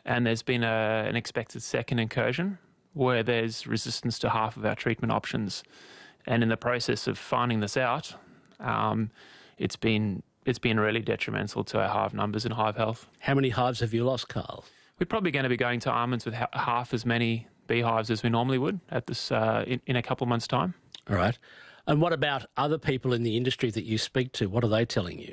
and there's been an expected second incursion where there's resistance to half of our treatment options. And in the process of finding this out, it's been really detrimental to our hive numbers and hive health. How many hives have you lost, Carl? We're probably going to be going to almonds with half as many beehives as we normally would at this in a couple of months' time. All right. And what about other people in the industry that you speak to? What are they telling you?